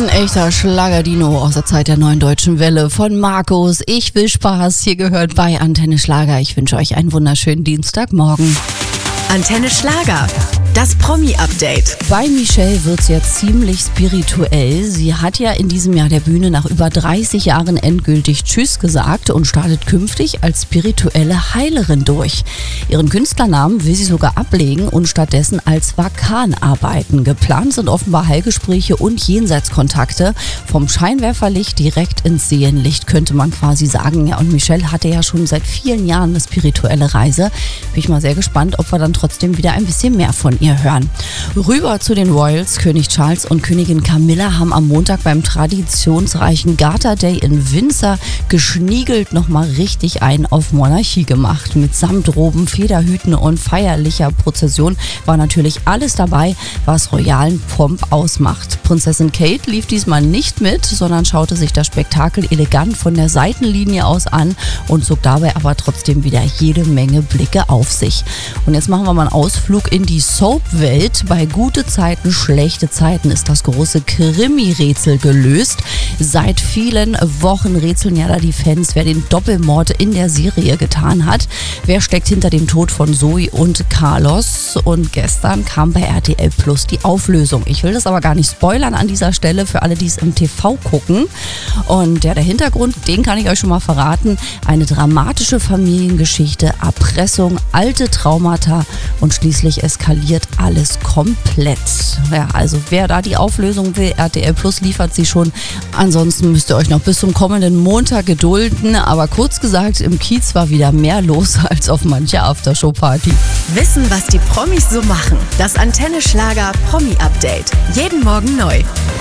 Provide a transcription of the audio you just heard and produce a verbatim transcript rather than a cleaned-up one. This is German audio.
Ein echter Schlagerdino aus der Zeit der neuen deutschen Welle von Markus. Ich will Spaß. Hier gehört bei Antenne Schlager. Ich wünsche euch einen wunderschönen Dienstagmorgen. Antenne Schlager, das Promi-Update. Bei Michelle wird's jetzt ziemlich spirituell. Sie hat ja in diesem Jahr der Bühne nach über dreißig Jahren endgültig Tschüss gesagt und startet künftig als spirituelle Heilerin durch. Ihren Künstlernamen will sie sogar ablegen und stattdessen als Vakan arbeiten. Geplant sind offenbar Heilgespräche und Jenseitskontakte. Vom Scheinwerferlicht direkt ins Seelenlicht, könnte man quasi sagen. Ja, und Michelle hatte ja schon seit vielen Jahren eine spirituelle Reise. Bin ich mal sehr gespannt, ob wir dann trotzdem wieder ein bisschen mehr von ihr hören. Rüber zu den Royals. König Charles und Königin Camilla haben am Montag beim traditionsreichen Garter Day in Windsor geschniegelt nochmal richtig einen auf Monarchie gemacht. Mit Samtroben, Federhüten und feierlicher Prozession war natürlich alles dabei, was royalen Pomp ausmacht. Prinzessin Kate lief diesmal nicht mit, sondern schaute sich das Spektakel elegant von der Seitenlinie aus an und zog dabei aber trotzdem wieder jede Menge Blicke auf sich. Und jetzt machen wir mal einen Ausflug in die Soap-Welt. Bei gute Zeiten, schlechte Zeiten ist das große Krimi-Rätsel gelöst. Seit vielen Wochen rätseln ja da die Fans, wer den Doppelmord in der Serie getan hat. Wer steckt hinter dem Tod von Zoe und Carlos? Und gestern kam bei R T L Plus die Auflösung. Ich will das aber gar nicht spoilern an dieser Stelle für alle, die es im T V gucken. Und ja, der Hintergrund, den kann ich euch schon mal verraten. Eine dramatische Familiengeschichte, Erpressung, alte Traumata und schließlich eskaliert alles komplett. Ja, also wer da die Auflösung will, R T L Plus liefert sie schon. Ansonsten müsst ihr euch noch bis zum kommenden Montag gedulden. Aber kurz gesagt, im Kiez war wieder mehr los als auf mancher Aftershow-Party. Wissen, was die Promis so machen. Das Antenne Schlager Promi-Update. Jeden Morgen neu.